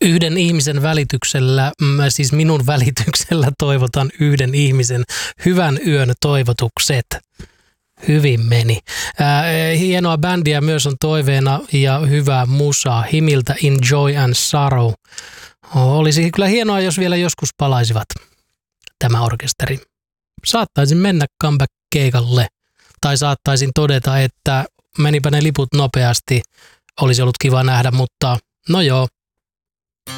Yhden ihmisen välityksellä, siis minun välityksellä toivotan yhden ihmisen hyvän yön toivotukset. Hyvin meni. Hienoa bändiä myös on toiveena ja hyvää musaa. Himiltä Enjoy and Sorrow. Olisi kyllä hienoa, jos vielä joskus palaisivat tämä orkesteri. Saattaisin mennä comeback-keikalle tai saattaisin todeta, että menipä ne liput nopeasti. Olisi ollut kiva nähdä, mutta no joo,